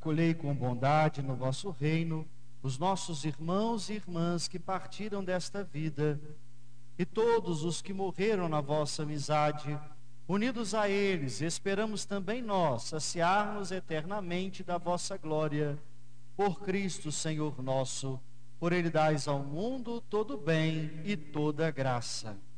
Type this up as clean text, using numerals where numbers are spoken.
Acolhei com bondade no vosso reino os nossos irmãos e irmãs que partiram desta vida e todos os que morreram na vossa amizade. Unidos a eles, esperamos também nós saciar-nos eternamente da vossa glória. Por Cristo, Senhor nosso, por Ele dais ao mundo todo bem e toda graça.